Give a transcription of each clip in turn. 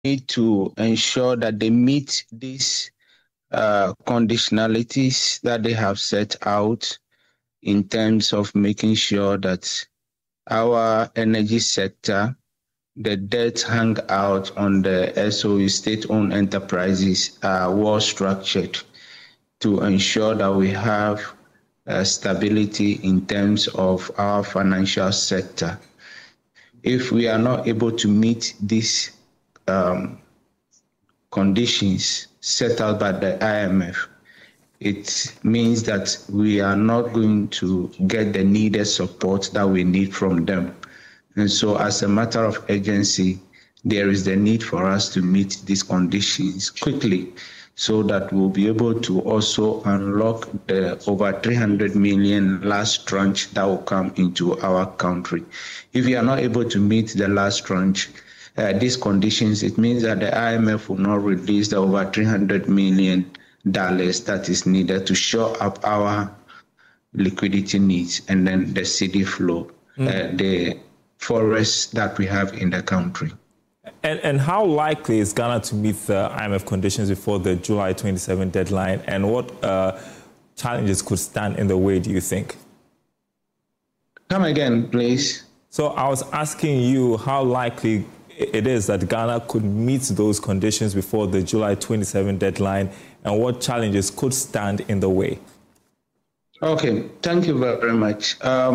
need to ensure that they meet these conditionalities that they have set out in terms of making sure that our energy sector, the debt hung out on the SOE, state-owned enterprises, are well structured to ensure that we have stability in terms of our financial sector. If we are not able to meet these conditions set out by the IMF, it means that we are not going to get the needed support that we need from them. And so as a matter of urgency, there is the need for us to meet these conditions quickly so that we'll be able to also unlock the over 300 million last tranche that will come into our country. If we are not able to meet the last tranche, these conditions, it means that the IMF will not release the over $300 million that is needed to shore up our liquidity needs and then the cedi flow, the forests that we have in the country. And how likely is Ghana to meet the IMF conditions before the July 27 deadline? And what challenges could stand in the way, do you think? Come again, please. So I was asking you how likely it is that Ghana could meet those conditions before the July 27 deadline, and what challenges could stand in the way? Okay, thank you very much.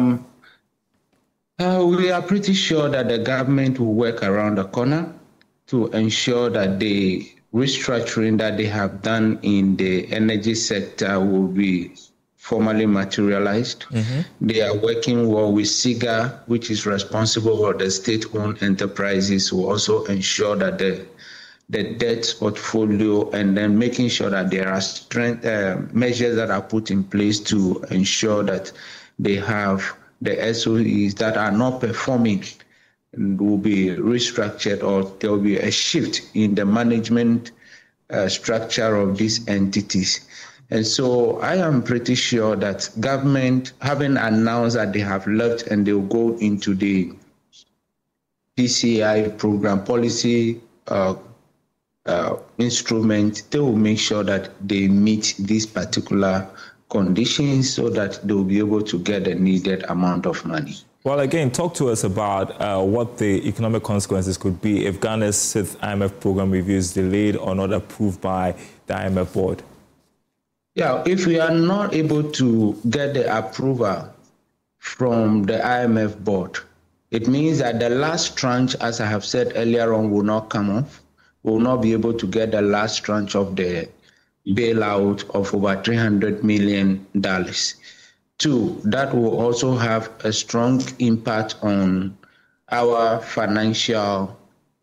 We are pretty sure that the government will work around the corner to ensure that the restructuring that they have done in the energy sector will be formally materialized. They are working well with SIGA, which is responsible for the state-owned enterprises, to also ensure that the debt portfolio, and then making sure that there are measures that are put in place to ensure that they have the SOEs that are not performing will be restructured, or there will be a shift in the management structure of these entities. And so I am pretty sure that government, having announced that they have left and they will go into the PCI program policy instrument, they will make sure that they meet these particular conditions so that they will be able to get the needed amount of money. Well, again, talk to us about what the economic consequences could be if Ghana's 6th IMF program review is delayed or not approved by the IMF board. Yeah, if we are not able to get the approval from the IMF board, it means that the last tranche, as I have said earlier on, will not come off. We will not be able to get the last tranche of the bailout of over $300 million. Two, that will also have a strong impact on our financial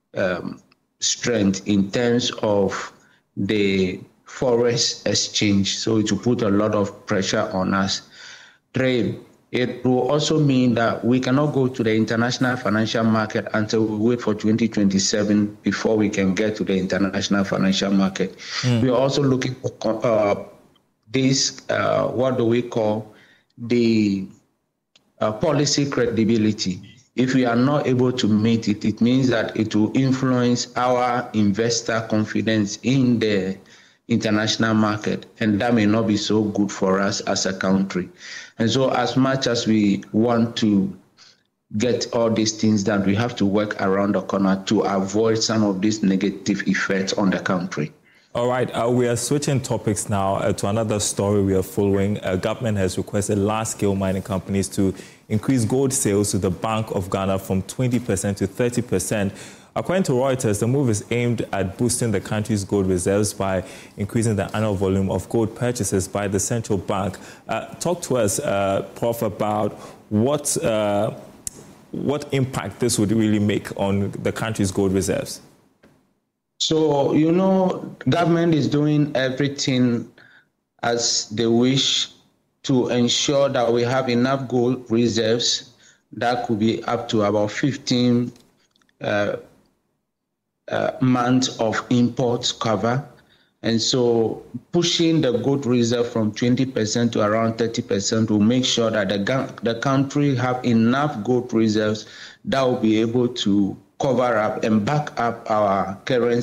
strength in terms of the forest exchange. So it will put a lot of pressure on us. Three, it will also mean that we cannot go to the international financial market until we wait for 2027 before we can get to the international financial market. We are also looking for this, what do we call, the policy credibility. If we are not able to meet it, it means that it will influence our investor confidence in the international market, and that may not be so good for us as a country. And so as much as we want to get all these things done, we have to work around the corner to avoid some of these negative effects on the country. All right, we are switching topics now to another story we are following. Government has requested large-scale mining companies to increase gold sales to the Bank of Ghana from 20% to 30%. According to Reuters, the move is aimed at boosting the country's gold reserves by increasing the annual volume of gold purchases by the central bank. Talk to us, Prof, about what impact this would really make on the country's gold reserves. So, you know, government is doing everything as they wish to ensure that we have enough gold reserves that could be up to about 15 months of imports cover. And so pushing the gold reserve from 20% to around 30% will make sure that the country have enough gold reserves that will be able to cover up and back up our current